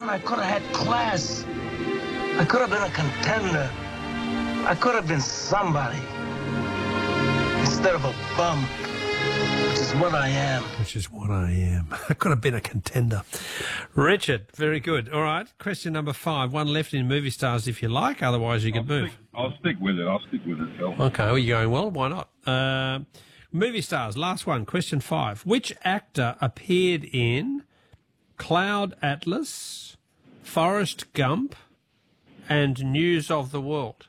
I could have had class. I could have been a contender. I could have been somebody instead of a bum, which is what I am. Which is what I am. I could have been a contender. Richard, very good. All right, question number 5. One left in movie stars if you like, otherwise you could move. I'll stick with it, Phil. Okay, well, you're going well. Why not? Movie stars, last one, question 5. Which actor appeared in Cloud Atlas, Forrest Gump, and News of the World?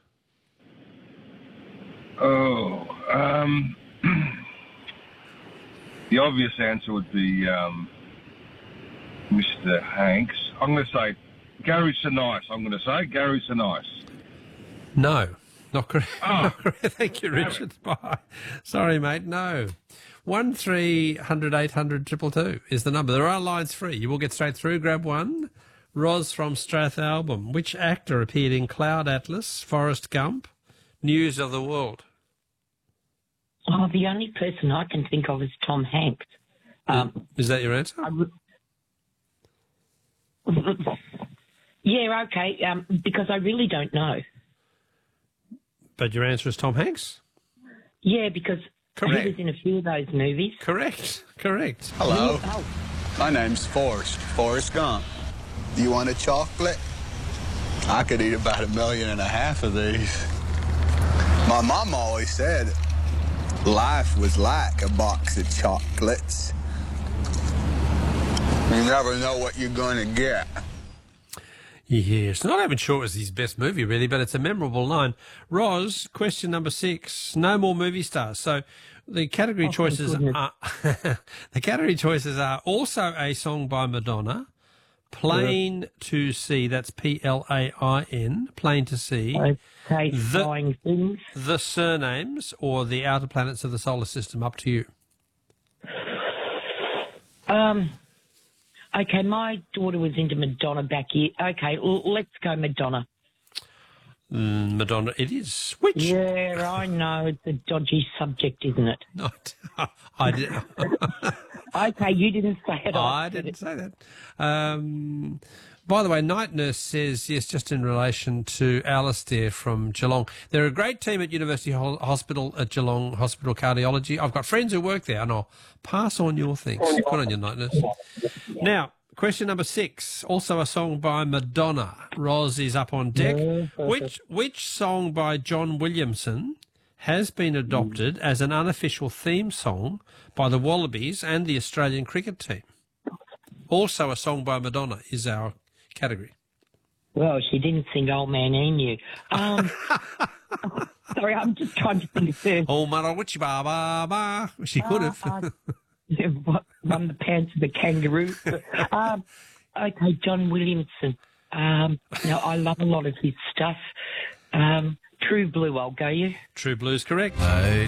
The obvious answer would be Mr. Hanks. I'm going to say Gary Sinise. Gary Sinise. No, not correct. Oh. Not correct. Thank you, Richard. Bye. Sorry, mate. No. 1300 800 222 is the number. There are lines free. You will get straight through. Grab one. Roz from Strathalbyn. Which actor appeared in Cloud Atlas, Forrest Gump, News of the World? Oh, the only person I can think of is Tom Hanks. Is that your answer? Yeah, okay, because I really don't know. But your answer is Tom Hanks? Yeah, because Correct. he was in a few of those movies. Correct. Hello. Oh, My name's Forrest Gump. Do you want a chocolate? I could eat about 1.5 million of these. My mom always said life was like a box of chocolates. You never know what you're going to get. Yes, not even sure it was his best movie, really, but it's a memorable line. Roz, question number 6. No more movie stars. So the category choices are the category choices are also a song by Madonna, Plain to See. That's Plain, Plain to See. okay, flying things. The Surnames, or the Outer Planets of the Solar System. Up to you. Okay, my daughter was into Madonna back here. Okay, let's go Madonna. Madonna, it is. Which? Yeah, I know. It's a dodgy subject, isn't it? Not. I did. Okay, you didn't say it. I didn't say that. By the way, Night Nurse says, yes, just in relation to Alistair from Geelong. They're a great team at University Hospital at Geelong Hospital Cardiology. I've got friends who work there, and I'll pass on your thanks. Good on you, Night Nurse. Now, question number 6, also a song by Madonna. Roz is up on deck. Which song by John Williamson has been adopted as an unofficial theme song by the Wallabies and the Australian cricket team? Also a song by Madonna is our category. Well, she didn't sing Old Man Emu. Sorry, I'm just trying to think of her. Oh, Marawichi ba ba ba. She could have. Won the pants of the kangaroo. Okay, John Williamson. Now, I love a lot of his stuff. True Blue, I'll go you. True Blue's correct. I